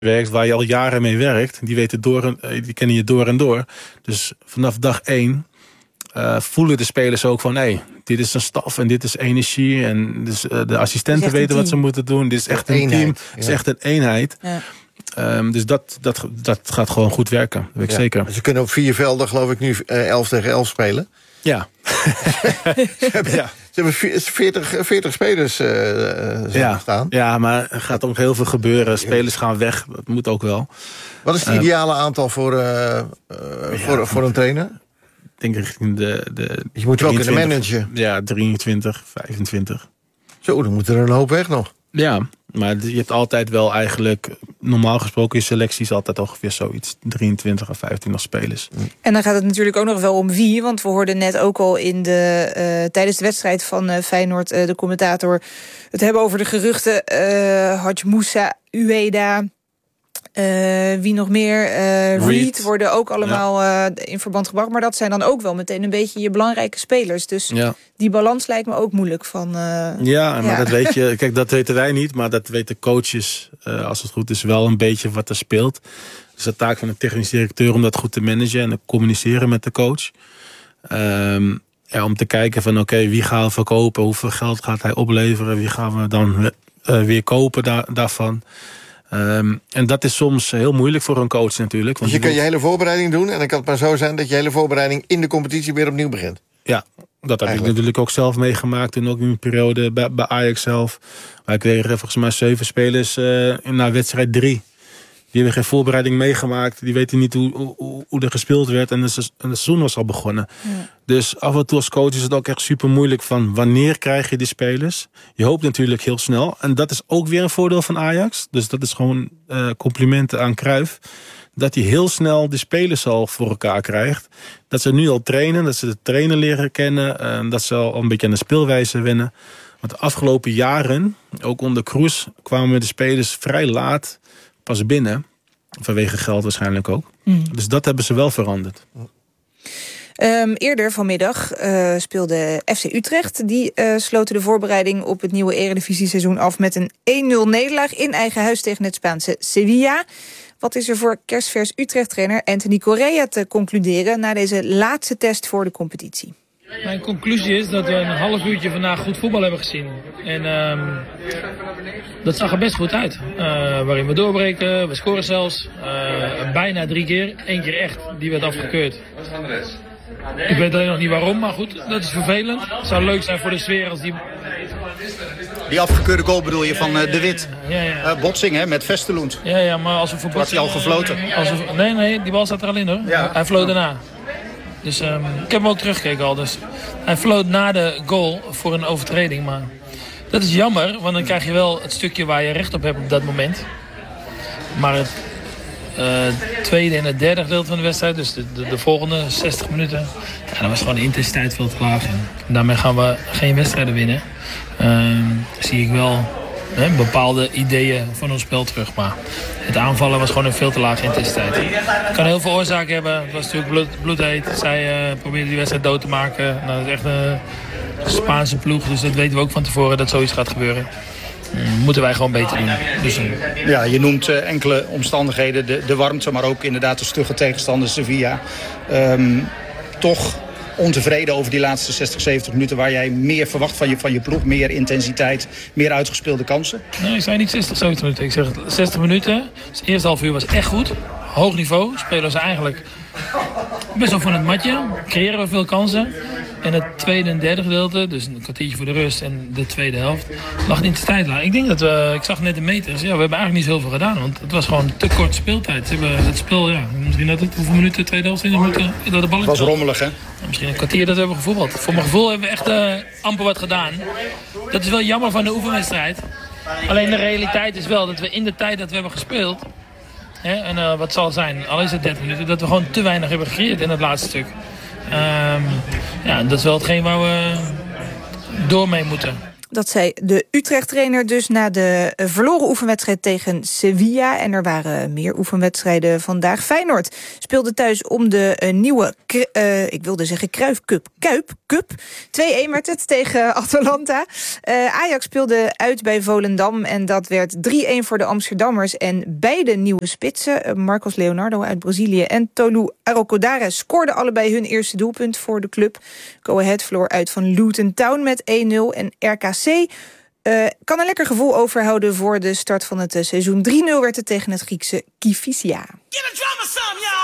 werkt, waar je al jaren mee werkt. Die kennen je door en door. Dus vanaf dag 1 voelen de spelers ook van... dit is een staf en dit is energie. En dus, de assistenten weten wat ze moeten doen. Dit is echt een team. Het is echt een eenheid. Ja. Dus dat gaat gewoon goed werken. Dat weet ik zeker. Ze kunnen op 4 velden geloof ik nu 11 tegen 11 spelen. Ja. Ze hebben 40 spelers staan. Ja, maar er gaat ook heel veel gebeuren. Spelers gaan weg, dat moet ook wel. Wat is het ideale aantal voor een trainer? Ik denk richting je moet wel kunnen managen. Ja, 23, 25. Zo, dan moet er een hoop weg nog. Ja, maar je hebt altijd wel eigenlijk... Normaal gesproken is selecties altijd ongeveer zoiets. 23 of 25 spelers. En dan gaat het natuurlijk ook nog wel om wie. Want we hoorden net ook al tijdens de wedstrijd van Feyenoord... de commentator het hebben over de geruchten. Hadj Moussa, Ueda... wie nog meer? Reed worden ook allemaal in verband gebracht. Maar dat zijn dan ook wel meteen een beetje je belangrijke spelers. Dus die balans lijkt me ook moeilijk. Maar dat weet je. Kijk, dat weten wij niet. Maar dat weten coaches, als het goed is, wel een beetje wat er speelt. Dus de taak van de technisch directeur om dat goed te managen en te communiceren met de coach. Om te kijken van wie gaan we verkopen? Hoeveel geld gaat hij opleveren? Wie gaan we dan weer kopen daarvan? En dat is soms heel moeilijk voor een coach natuurlijk. Want je kan je hele voorbereiding doen... en dan kan het maar zo zijn dat je hele voorbereiding... in de competitie weer opnieuw begint. Ja, dat heb ik natuurlijk ook zelf meegemaakt... toen ook in een periode bij Ajax zelf. Wij kregen volgens mij 7 spelers na wedstrijd 3. Die hebben geen voorbereiding meegemaakt. Die weten niet hoe er gespeeld werd. En het seizoen was al begonnen. Ja. Dus af en toe als coach is het ook echt super moeilijk... van wanneer krijg je die spelers? Je hoopt natuurlijk heel snel. En dat is ook weer een voordeel van Ajax. Dus dat is gewoon complimenten aan Cruijff. Dat hij heel snel die spelers al voor elkaar krijgt. Dat ze nu al trainen. Dat ze de trainer leren kennen. Dat ze al een beetje aan de speelwijze wennen. Want de afgelopen jaren, ook onder Kroes... kwamen de spelers vrij laat... pas binnen, vanwege geld waarschijnlijk ook. Dus dat hebben ze wel veranderd. Eerder vanmiddag speelde FC Utrecht. Die sloten de voorbereiding op het nieuwe Eredivisie-seizoen af... met een 1-0 nederlaag in eigen huis tegen het Spaanse Sevilla. Wat is er voor kerstvers Utrecht-trainer Anthony Correa te concluderen... na deze laatste test voor de competitie? Mijn conclusie is dat we een half uurtje vandaag goed voetbal hebben gezien. En dat zag er best goed uit. Waarin we doorbreken, we scoren zelfs. Bijna 3 keer. 1 keer echt, die werd afgekeurd. Ik weet alleen nog niet waarom, maar goed, dat is vervelend. Het zou leuk zijn voor de sfeer als die... Die afgekeurde goal bedoel je van De Wit? Ja. Botsing hè, met Vesterloend. Ja, maar als we voor Had hij al gefloten? Nee, die bal staat er al in hoor. Ja. Hij floot daarna. Dus ik heb hem ook teruggekeken al. Dus hij floot na de goal voor een overtreding. Maar dat is jammer, want dan krijg je wel het stukje waar je recht op hebt op dat moment. Maar het tweede en het derde gedeelte van de wedstrijd, dus de volgende 60 minuten... Ja, dan was gewoon de intensiteit veel te laag. En daarmee gaan we geen wedstrijden winnen. Zie ik wel bepaalde ideeën van ons spel terug. Maar het aanvallen was gewoon een veel te lage intensiteit. Het kan heel veel oorzaken hebben. Het was natuurlijk bloedheet. Zij probeerden die wedstrijd dood te maken. Nou, dat is echt een Spaanse ploeg. Dus dat weten we ook van tevoren dat zoiets gaat gebeuren. Moeten wij gewoon beter doen. Dus, ja, je noemt enkele omstandigheden. De warmte, maar ook inderdaad de stugge tegenstander Sevilla. Toch ontevreden over die laatste 60, 70 minuten... waar jij meer verwacht van je ploeg. Meer intensiteit, meer uitgespeelde kansen. Nee, ik zei niet 60, 70 minuten. Ik zeg 60 minuten. Dus het eerste half uur was echt goed. Hoog niveau. Spelen ze eigenlijk best wel van het matje. Creëren we veel kansen. En het tweede en derde gedeelte, dus een kwartiertje voor de rust en de tweede helft, lag de intensiteit laag. Ik denk dat ik zag net de meters, we hebben eigenlijk niet zoveel gedaan, want het was gewoon te kort speeltijd. Ze hebben het spel, misschien dat het, hoeveel minuten, tweede helft, 20 minuten, dat de bal. Het was rommelig, hè? Misschien een kwartier dat we hebben gevoetbald. Voor mijn gevoel hebben we echt amper wat gedaan. Dat is wel jammer van de oefenwedstrijd. Alleen de realiteit is wel dat we in de tijd dat we hebben gespeeld, en wat zal het zijn, al is het 30 minuten, dat we gewoon te weinig hebben gecreëerd in het laatste stuk. Dat is wel hetgeen waar we door mee moeten. Dat zei de Utrecht-trainer dus na de verloren oefenwedstrijd tegen Sevilla. En er waren meer oefenwedstrijden vandaag. Feyenoord speelde thuis om de nieuwe, ik wilde zeggen Cruijff Cup. 2-1 werd het tegen Atalanta. Ajax speelde uit bij Volendam en dat werd 3-1 voor de Amsterdammers. En beide nieuwe spitsen, Marcos Leonardo uit Brazilië en Tolu Arocodare, scoorden allebei hun eerste doelpunt voor de club. Go Ahead verloor uit van Luton Town met 1-0 en RKC kan een lekker gevoel overhouden voor de start van het seizoen. 3-0 werd het tegen het Griekse Kifisia.